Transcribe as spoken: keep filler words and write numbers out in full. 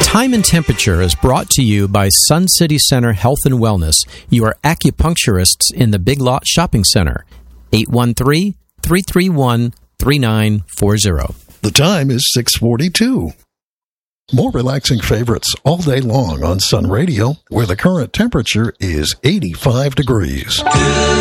Time and Temperature is brought to you by Sun City Center Health and Wellness, your acupuncturists in the Big Lot Shopping Center. eight one three, three three one, three nine four zero. The time is six forty-two. More relaxing favorites all day long on Sun Radio, where the current temperature is eighty-five degrees.